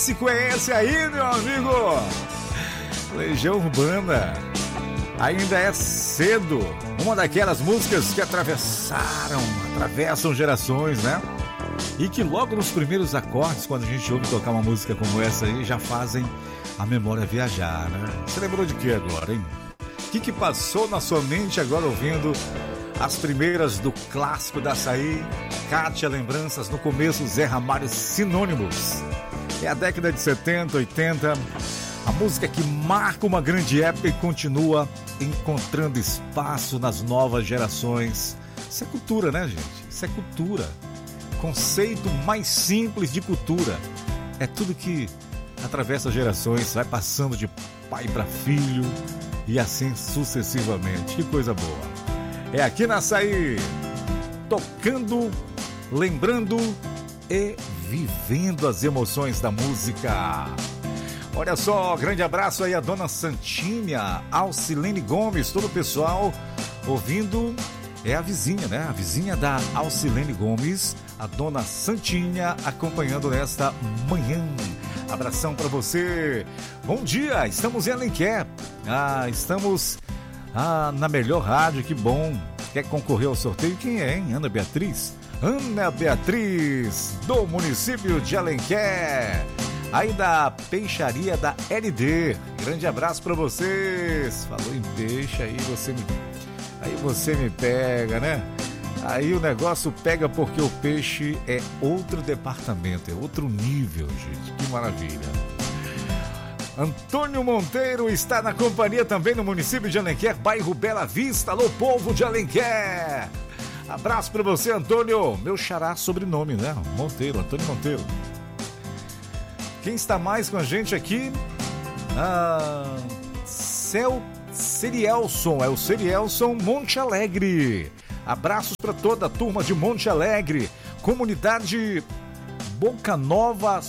clássico é esse aí, meu amigo? Legião Urbana. Ainda é cedo. Uma daquelas músicas que atravessam gerações, né? E que logo nos primeiros acordes, quando a gente ouve tocar uma música como essa aí, já fazem a memória viajar, né? Você lembrou de que agora, hein? O que passou na sua mente agora ouvindo as primeiras do clássico da Açaí? Kátia, lembranças, no começo Zé Ramalho, Sinônimos. É a década de 70, 80, a música que marca uma grande época e continua encontrando espaço nas novas gerações. Isso é cultura, né, gente? Isso é cultura. Conceito mais simples de cultura. É tudo que atravessa gerações, vai passando de pai para filho e assim sucessivamente. Que coisa boa. É aqui na Açaí, tocando, lembrando e vivendo as emoções da música. Olha só, grande abraço aí a dona Santinha, Alcilene Gomes, todo o pessoal ouvindo. É a vizinha, né? A vizinha da Alcilene Gomes, a dona Santinha, acompanhando nesta manhã. Abração pra você. Bom dia, estamos em Alenquer. Estamos na melhor rádio, que bom. Quer concorrer ao sorteio? Quem é, hein? Ana Beatriz? Ana Beatriz, do município de Alenquer. Aí da peixaria da LD. Grande abraço pra vocês. Falou em peixe, aí você me pega, né? Aí o negócio pega porque o peixe é outro departamento, é outro nível, gente. Que maravilha. Antônio Monteiro está na companhia também no município de Alenquer, bairro Bela Vista. Alô, povo de Alenquer. Abraço pra você, Antônio. Meu xará sobrenome, né? Monteiro, Antônio Monteiro. Quem está mais com a gente aqui? Serielson, é o Serielson Monte Alegre. Abraços para toda a turma de Monte Alegre, comunidade Boca Nova,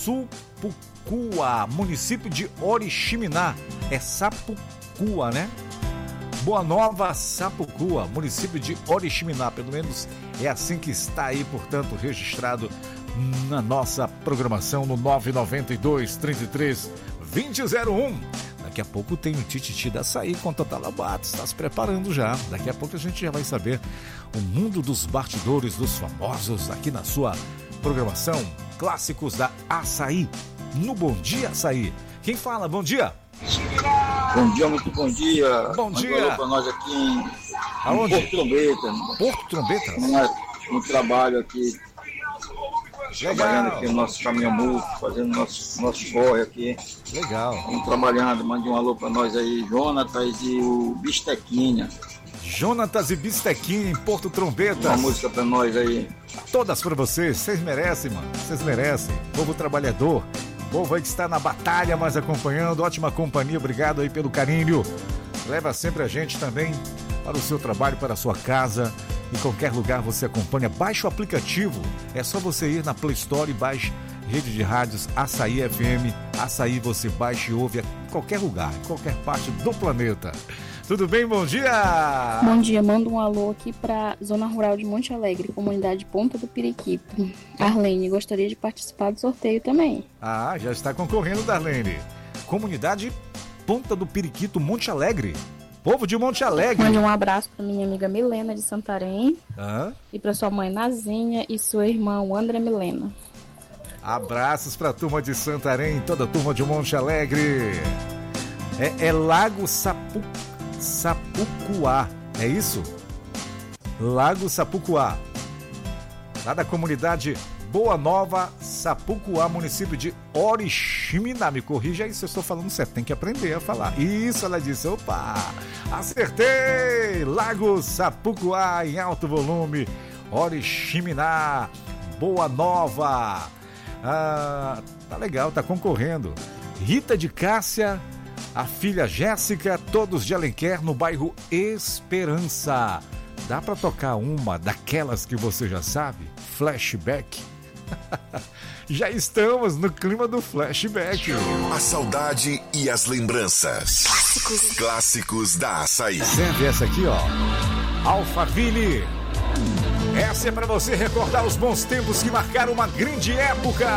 Sapucua, município de Oriximiná. É Sapucua, né? Boa Nova, Sapucua, município de Oriximiná. Pelo menos é assim que está aí, portanto, registrado na nossa programação no 992 33 2001. Daqui a pouco tem o Tititi da Açaí com Tata Lobato, está se preparando já. Daqui a pouco a gente já vai saber o mundo dos bastidores dos famosos aqui na sua programação Clássicos da Açaí, no Bom Dia Açaí. Quem fala? Bom dia! Bom dia, muito bom dia. Bom dia! Para nós aqui em Aonde? Porto Trombeta. Porto Trombeta? No trabalho aqui. Legal. Trabalhando aqui no nosso caminhão multo, fazendo nosso corre aqui. Legal. Estamos trabalhando, mande um alô para nós aí, Jonatas e o Bistequinha. Jonatas e Bistequinha em Porto Trombeta. Uma música para nós aí. Todas para vocês, vocês merecem, mano. Vocês merecem. Povo trabalhador, povo aí que está na batalha, mas acompanhando, ótima companhia, obrigado aí pelo carinho. Leva sempre a gente também para o seu trabalho, para a sua casa. Em qualquer lugar você acompanha, baixa o aplicativo, é só você ir na Play Store e baixe Rede de Rádios Açaí FM. Açaí você baixa e ouve em qualquer lugar, em qualquer parte do planeta. Tudo bem? Bom dia! Bom dia, manda um alô aqui para Zona Rural de Monte Alegre, comunidade Ponta do Periquito. Arlene, gostaria de participar do sorteio também. Já está concorrendo, Darlene. Comunidade Ponta do Periquito, Monte Alegre. Povo de Monte Alegre. Mande um abraço para minha amiga Milena de Santarém. E para sua mãe Nazinha e sua irmã André Milena. Abraços para a turma de Santarém, toda a turma de Monte Alegre. É Lago Sapucuá, é isso? Lago Sapucuá. Lá da comunidade Boa Nova, Sapucuá, município de Oriximiná. Me corrija aí se eu estou falando certo, tem que aprender a falar. Isso, ela disse, opa, acertei! Lago Sapucuá, em alto volume, Oriximiná, Boa Nova. Tá legal, tá concorrendo. Rita de Cássia, a filha Jéssica, todos de Alenquer, no bairro Esperança. Dá pra tocar uma daquelas que você já sabe? Flashback. Já estamos no clima do flashback. A saudade e as lembranças. Clássicos da Açaí. Serve essa aqui, ó. Alphaville. Essa é pra você recordar os bons tempos que marcaram uma grande época.